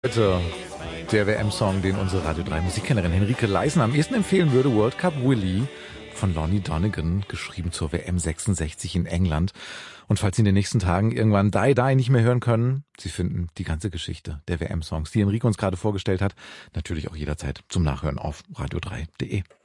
Heute der WM-Song, den unsere Radio 3 Musikkennerin Henrike Leisen am ehesten empfehlen würde, World Cup Willie von Lonnie Donegan, geschrieben zur WM 66 in England. Und falls Sie in den nächsten Tagen irgendwann Die Die nicht mehr hören können, Sie finden die ganze Geschichte der WM-Songs, die Henrike uns gerade vorgestellt hat, natürlich auch jederzeit zum Nachhören auf radio3.de.